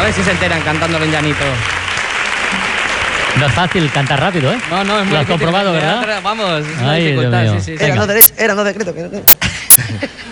ver si se enteran cantándolo en llanito. No es fácil cantar rápido, ¿eh? No, es muy Lo has difícil. comprobado, ¿verdad? Vamos, es una Ay, dificultad, Dios mío. sí. Era no decreto.